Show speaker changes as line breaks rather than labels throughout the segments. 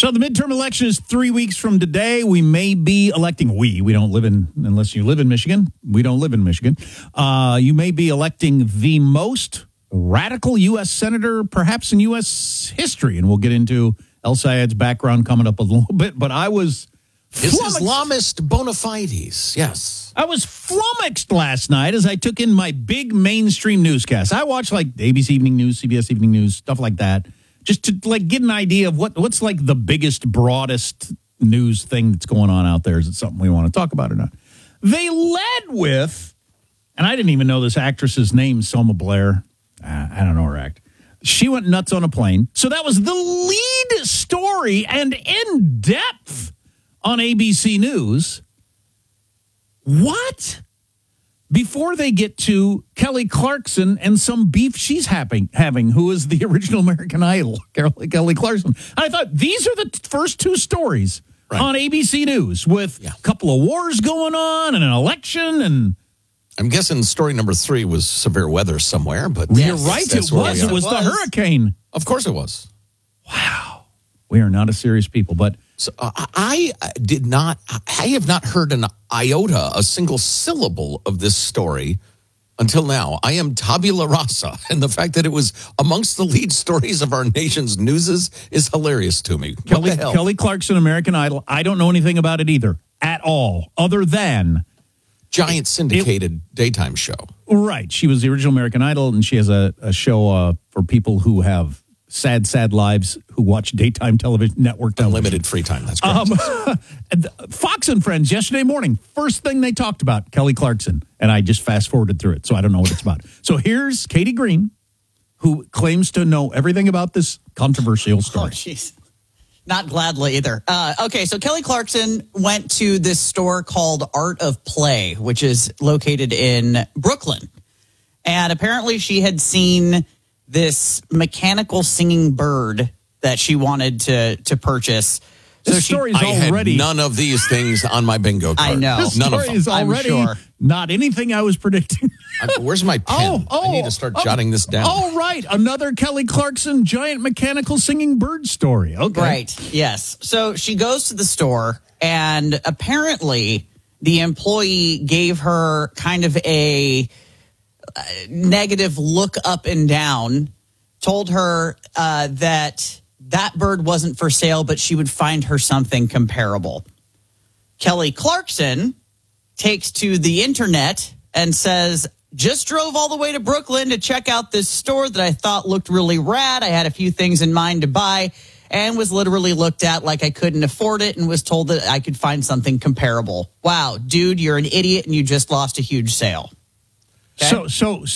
So the midterm election is 3 weeks from today. We may be electing, we don't live in, unless you live in Michigan. We don't live in Michigan. You may be electing the most radical U.S. senator, perhaps in U.S. history. And we'll get into El Sayed's background coming up a little bit. But I was
his Islamist bona fides, yes.
I was flummoxed last night as I took in my big mainstream newscast. I watch like ABC Evening News, CBS Evening News, stuff like that, just to like get an idea of what's like the biggest, broadest news thing that's going on out there. Is it something we want to talk about or not? They led with, and I didn't even know this actress's name, Selma Blair. I don't know her act. She went nuts on a plane. So that was the lead story and in depth on ABC News. What? Before they get to Kelly Clarkson and some beef she's having, who is the original American Idol, Kelly Clarkson. I thought these are the first two stories on ABC News with a couple of wars going on and an election. And
I'm guessing story number 3 was severe weather somewhere. But
you're right, it was. It was the hurricane.
Of course it was.
Wow. We are not a serious people, but...
So I have not heard an iota, a single syllable of this story until now. I am tabula rasa, and the fact that it was amongst the lead stories of our nation's newses is hilarious to me. What the hell?
Kelly Clarkson, American Idol. I don't know anything about it either, at all, other than...
Giant syndicated daytime show.
Right. She was the original American Idol, and she has a show for people who have sad lives who watch daytime television, network television.
Unlimited free time, that's correct.
Fox and Friends, yesterday morning, first thing they talked about, Kelly Clarkson. And I just fast-forwarded through it, so I don't know what it's about. So here's Katie Green, who claims to know everything about this controversial story.
Oh, jeez. Not gladly either. Okay, so Kelly Clarkson went to this store called Art of Play, which is located in Brooklyn. And apparently she had seen this mechanical singing bird that she wanted to purchase.
This story's already...
had none of these things on my bingo card.
I know.
This story is already not anything I was predicting.
Where's my pen? I need to start jotting this down.
Oh, right. Another Kelly Clarkson giant mechanical singing bird story. Okay.
Right. Yes. So she goes to the store, and apparently the employee gave her kind of a negative look up and down, told her that bird wasn't for sale, but she would find her something comparable. Kelly Clarkson takes to the internet and says, just drove all the way to Brooklyn to check out this store that I thought looked really rad. I had a few things in mind to buy and was literally looked at like I couldn't afford it and was told that I could find something comparable. Wow, dude, you're an idiot and you just lost a huge sale.
Okay.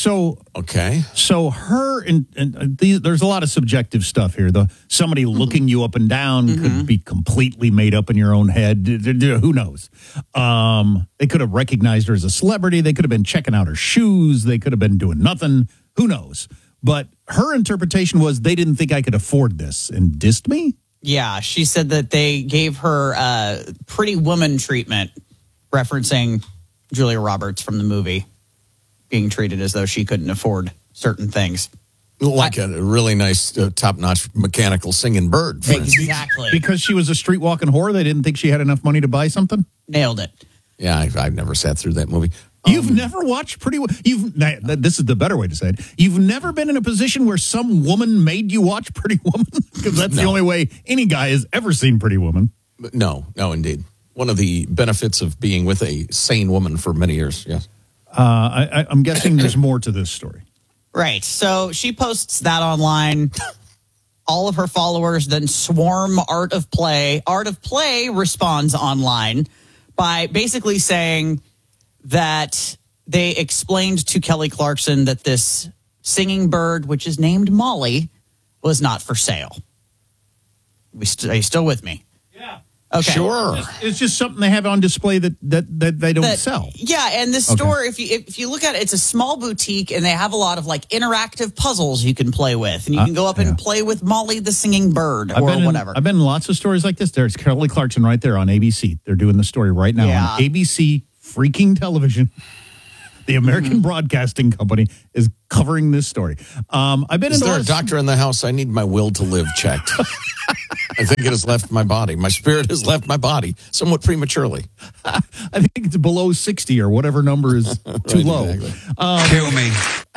So her and there's a lot of subjective stuff here. Somebody looking you up and down could be completely made up in your own head. Who knows? They could have recognized her as a celebrity. They could have been checking out her shoes. They could have been doing nothing. Who knows? But her interpretation was they didn't think I could afford this and dissed me.
Yeah, she said that they gave her pretty woman treatment, referencing Julia Roberts from the movie, being treated as though she couldn't afford certain things.
Like a really nice, top-notch mechanical singing bird.
Exactly.
Because she was a street walking whore, they didn't think she had enough money to buy something?
Nailed it.
Yeah, I've never sat through that movie.
You've never watched Pretty Woman? This is the better way to say it. You've never been in a position where some woman made you watch Pretty Woman? Because that's the only way any guy has ever seen Pretty Woman.
No, indeed. One of the benefits of being with a sane woman for many years, yes.
I'm guessing there's more to this story.
Right. So she posts that online. All of her followers then swarm Art of Play. Art of Play responds online by basically saying that they explained to Kelly Clarkson that this singing bird, which is named Molly, was not for sale. Are you still with me?
Yeah.
Okay.
Sure.
It's just something they have on display that they don't sell.
Yeah, and this store, if you look at it, it's a small boutique, and they have a lot of like interactive puzzles you can play with, and you can go up and play with Molly the singing bird whatever.
I've been in lots of stories like this. There's Kelly Clarkson right there on ABC. They're doing the story right now on ABC freaking television. The American Broadcasting Company is covering this story. I've been
Is
into
there a doctor in the house? I need my will to live checked. I think it has left my body. My spirit has left my body somewhat prematurely.
I think it's below 60 or whatever number is too low.
Exactly.
Kill me.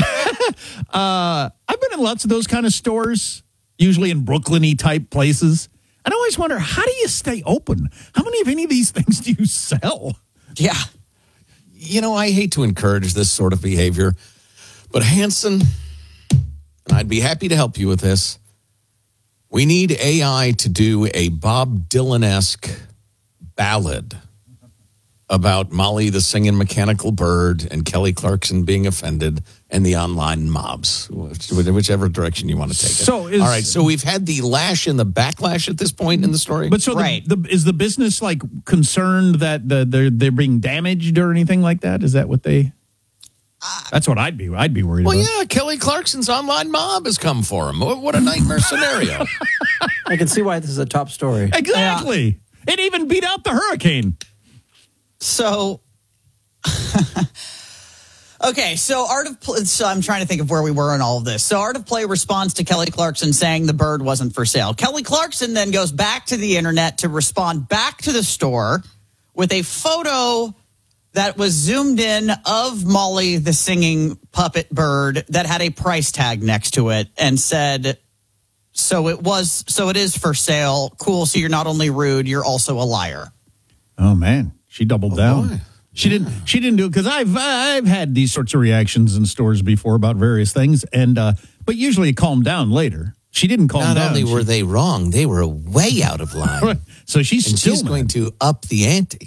I've been in lots of those kind of stores, usually in Brooklyn-y type places. And I always wonder, how do you stay open? How many of any of these things do you sell?
Yeah.
You know, I hate to encourage this sort of behavior, but Hanson, and I'd be happy to help you with this, we need AI to do a Bob Dylan-esque ballad about Molly the Singing Mechanical Bird and Kelly Clarkson being offended and the online mobs, whichever direction you want to take it.
So
all right, so we've had the lash and the backlash at this point in the story.
But so
Right.
is the business like concerned that they're being damaged or anything like that? Is that what they? That's what I'd be worried
well,
about.
yeah, Kelly Clarkson's online mob has come for him. What a nightmare scenario.
I can see why this is a top story.
Exactly. It even beat out the hurricane.
So, okay, so I'm trying to think of where we were in all of this. So Art of Play responds to Kelly Clarkson saying the bird wasn't for sale. Kelly Clarkson then goes back to the internet to respond back to the store with a photo that was zoomed in of Molly, the singing puppet bird, that had a price tag next to it and said, so it is for sale. Cool. So you're not only rude, you're also a liar.
Oh man, she doubled down.
boy.
She didn't do it because I've had these sorts of reactions in stores before about various things, and but usually it calmed down later. She didn't calm
Not
down.
only were they wrong, they were way out of line.
So she's
And
still
she's
mad.
going to up the ante.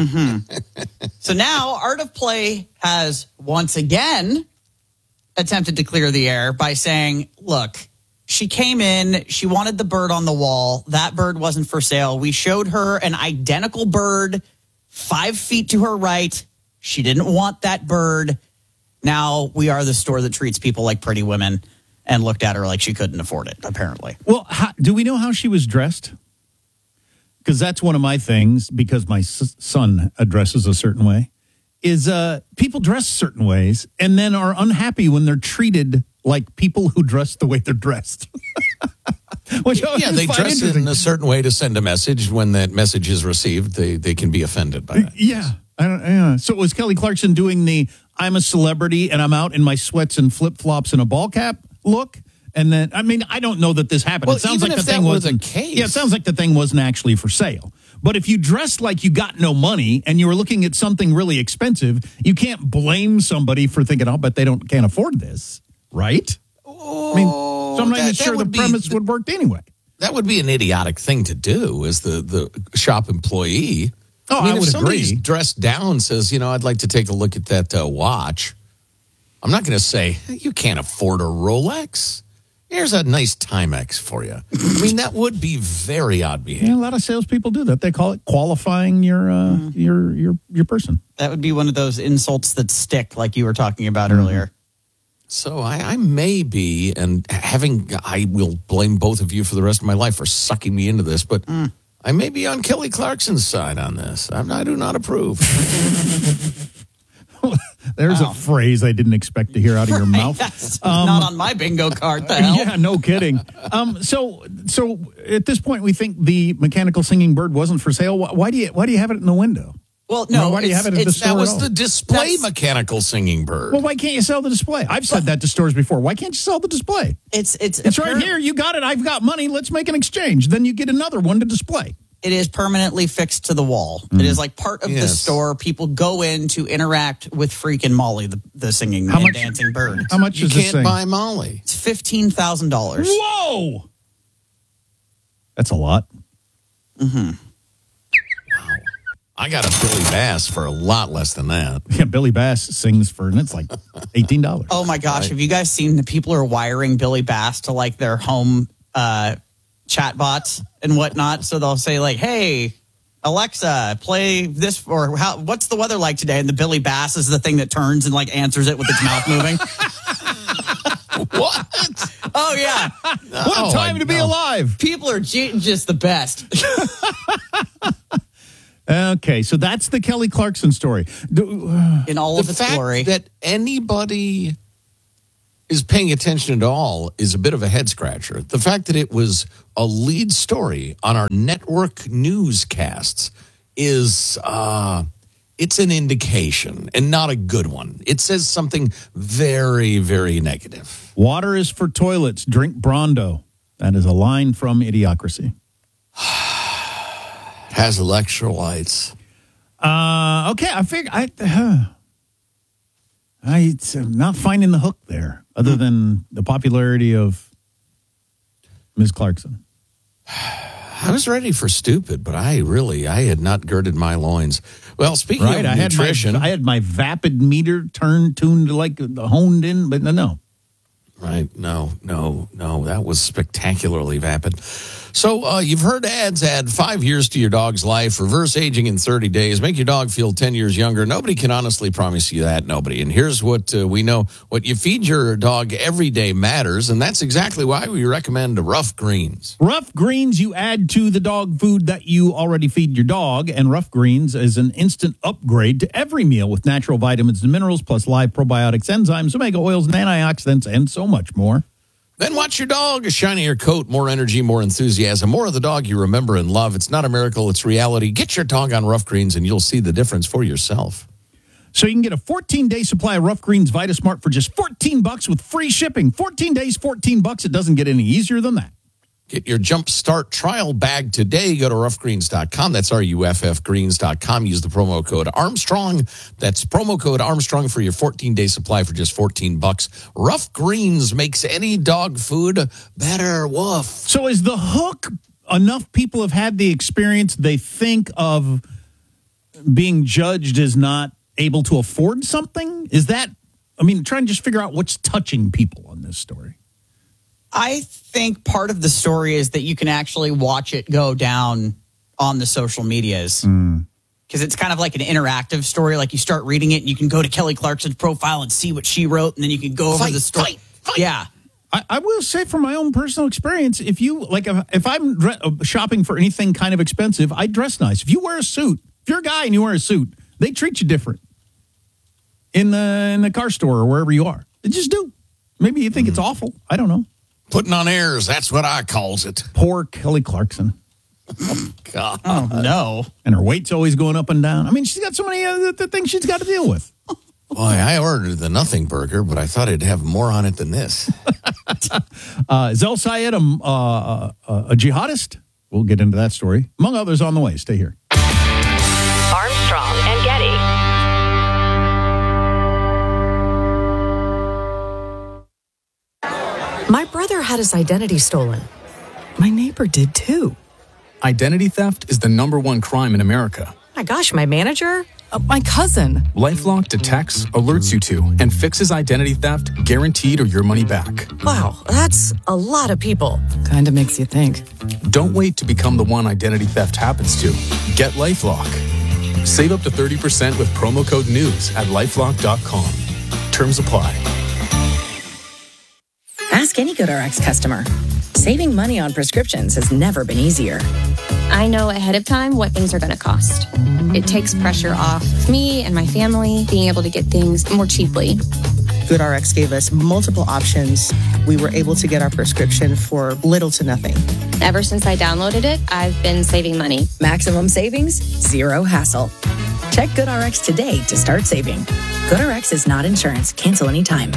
So now Art of Play has once again attempted to clear the air by saying, look, she came in, she wanted the bird on the wall. That bird wasn't for sale. We showed her an identical bird 5 feet to her right. She didn't want that bird. Now we are the store that treats people like pretty women, and looked at her like she couldn't afford it, apparently.
Well, do we know how she was dressed? Because that's one of my things, because my son dresses a certain way, is people dress certain ways and then are unhappy when they're treated like people who dress the way they're dressed. Which I
Yeah,
always
they
find
dress
interesting.
in a certain way to send a message. When that message is received, they can be offended by that.
Yeah. Yeah. So was Kelly Clarkson doing the I'm a celebrity and I'm out in my sweats and flip-flops and a ball cap look? And then, I mean, I don't know that this happened.
Well,
it sounds
even
like the
if
thing
that were
wasn't
the case.
Yeah, it sounds like the thing wasn't actually for sale. But if you dressed like you got no money and you were looking at something really expensive, you can't blame somebody for thinking, "Oh, but they can't afford this," right? I mean, so I'm not even
that
sure the
would be-
premise would work anyway.
That would be an idiotic thing to do as the shop employee.
Oh, I
if
would
somebody's
agree.
dressed down says, I'd like to take a look at that watch, I'm not going to say, you can't afford a Rolex. Here's a nice Timex for you. I mean, that would be very odd behavior.
Yeah, a lot of salespeople do that. They call it qualifying your person.
That would be one of those insults that stick, like you were talking about earlier.
So I may be, and I will blame both of you for the rest of my life for sucking me into this, but I may be on Kelly Clarkson's side on this. I do not approve.
There's a phrase I didn't expect to hear out of your mouth.
That's not on my bingo card. The hell?
Yeah, no kidding. So at this point, we think the mechanical singing bird wasn't for sale. Why do you have it in the window?
Well, no.
Why do you have it at the
it's-
store?
That was
at all?
the display
That's-
mechanical singing bird.
Well, why can't you sell the display? I've said that to stores before. Why can't you sell the display?
It's
right here. You got it. I've got money. Let's make an exchange. Then you get another one to display.
It is permanently fixed to the wall. It is like part of the
Yes.
store. People go in to interact with freaking Molly, the singing
How
and
much-
dancing bird.
How much
You
is this
can't
thing?
buy Molly.
It's $15,000.
Whoa! That's a lot.
I got a Billy Bass for a lot less than that.
Yeah, Billy Bass sings for, and it's like $18.
Oh my gosh! Have you guys seen the people are wiring Billy Bass to like their home chat bots and whatnot? So they'll say like, "Hey, Alexa, play this," or "What's the weather like today?" And the Billy Bass is the thing that turns and like answers it with its mouth moving.
What?
Oh yeah,
What a time to be alive.
people are just the best.
Okay, so that's the Kelly Clarkson story.
In all of
The
its
fact
glory.
that anybody is paying attention at all is a bit of a head scratcher. The fact that it was a lead story on our network newscasts is it's an indication and not a good one. It says something very, very negative.
Water is for toilets. Drink Brondo. That is a line from Idiocracy.
Has electrolytes.
Okay, I figure I'm not finding the hook there, other than the popularity of Ms. Clarkson.
I was ready for stupid, but I had not girded my loins. Well, speaking of nutrition,
I had my vapid meter tuned to like honed in, but no.
Right. No. That was spectacularly vapid. So you've heard ads add 5 years to your dog's life, reverse aging in 30 days, make your dog feel 10 years younger. Nobody can honestly promise you that, nobody. And here's what we know. What you feed your dog every day matters, and that's exactly why we recommend Rough Greens.
Rough Greens you add to the dog food that you already feed your dog, and Rough Greens is an instant upgrade to every meal with natural vitamins and minerals, plus live probiotics, enzymes, omega oils, and antioxidants, and so much more.
Then watch your dog, a shinier coat, more energy, more enthusiasm, more of the dog you remember and love. It's not a miracle, it's reality. Get your dog on Rough Greens and you'll see the difference for yourself.
So you can get a 14-day supply of Rough Greens VitaSmart for just $14 with free shipping. 14 days, $14. It doesn't get any easier than that.
Get your Jump Start trial bag today. Go to roughgreens.com. That's RUFFgreens.com. Use the promo code Armstrong. That's promo code Armstrong for your 14-day supply for just $14. Rough Greens makes any dog food better. Woof.
So is the hook enough people have had the experience they think of being judged as not able to afford something? Is that, trying to just figure out what's touching people on this story.
I think part of the story is that you can actually watch it go down on the social medias. Because it's kind of like an interactive story. Like you start reading it and you can go to Kelly Clarkson's profile and see what she wrote, and then you can go over the story. Fight. Yeah.
I will say from my own personal experience, if I'm shopping for anything kind of expensive, I dress nice. If you wear a suit, if you're a guy and you wear a suit, they treat you different in the car store or wherever you are. They just do. Maybe you think it's awful. I don't know.
Putting on airs, that's what I calls it.
Poor Kelly Clarkson.
God.
Oh, no.
And her weight's always going up and down. She's got so many other things she's got to deal with.
Boy, I ordered the Nothing Burger, but I thought it'd have more on it than this.
Is El Sayed a jihadist? We'll get into that story. Among others on the way. Stay here.
Armstrong and Getty.
My brother had his identity stolen. My neighbor did too.
Identity theft is the #1 crime in America.
My gosh, my manager? My cousin.
LifeLock detects, alerts you to, and fixes identity theft guaranteed or your money back.
Wow, that's a lot of people. Kinda makes you think.
Don't wait to become the one identity theft happens to. Get LifeLock. Save up to 30% with promo code NEWS at LifeLock.com. Terms apply.
Ask any GoodRx customer. Saving money on prescriptions has never been easier.
I know ahead of time what things are going to cost. It takes pressure off me and my family being able to get things more cheaply.
GoodRx gave us multiple options. We were able to get our prescription for little to nothing.
Ever since I downloaded it, I've been saving money.
Maximum savings, zero hassle. Check GoodRx today to start saving. GoodRx is not insurance. Cancel anytime.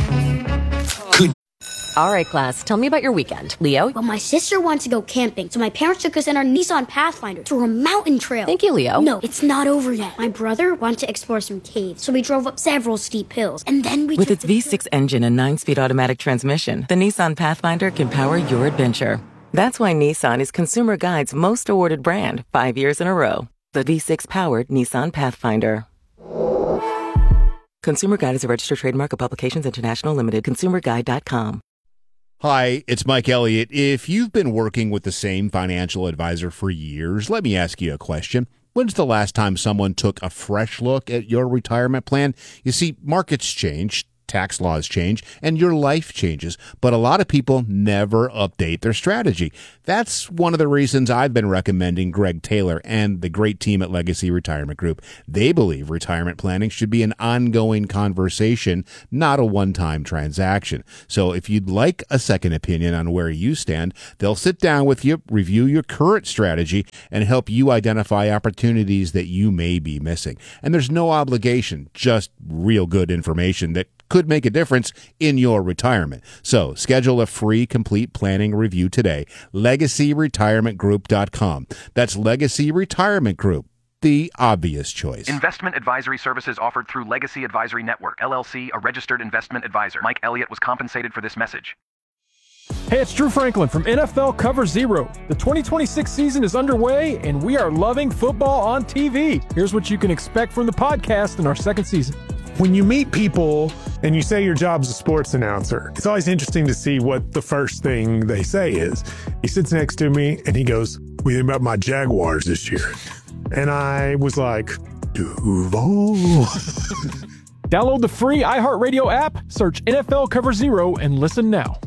All right, class, tell me about your weekend. Leo?
Well, my sister wants to go camping, so my parents took us in our Nissan Pathfinder to a mountain trail.
Thank you, Leo.
No, it's not over yet. My brother wanted to explore some caves, so we drove up several steep hills, and then we
With its V6 engine and 9-speed automatic transmission, the Nissan Pathfinder can power your adventure. That's why Nissan is Consumer Guide's most awarded brand 5 years in a row. The V6-powered Nissan Pathfinder. Consumer Guide is a registered trademark of Publications International Limited. ConsumerGuide.com.
Hi, it's Mike Elliott. If you've been working with the same financial advisor for years, let me ask you a question. When's the last time someone took a fresh look at your retirement plan? You see, markets change, tax laws change and your life changes, but a lot of people never update their strategy. That's one of the reasons I've been recommending Greg Taylor and the great team at Legacy Retirement Group. They believe retirement planning should be an ongoing conversation, not a one-time transaction. So if you'd like a second opinion on where you stand, they'll sit down with you, review your current strategy, and help you identify opportunities that you may be missing. And there's no obligation, just real good information that could make a difference in your retirement. So schedule a free complete planning review today. LegacyRetirementGroup.com. That's Legacy Retirement Group, the obvious choice.
Investment advisory services offered through Legacy Advisory Network, LLC, a registered investment advisor. Mike Elliott was compensated for this message.
Hey, it's Drew Franklin from NFL Cover Zero. The 2026 season is underway, and we are loving football on TV. Here's what you can expect from the podcast in our second season.
When you meet people and you say your job's a sports announcer, it's always interesting to see what the first thing they say is. He sits next to me and he goes, "What do you think about my Jaguars this year?" And I was like, Duval.
Download the free iHeartRadio app, search NFL Cover Zero, and listen now.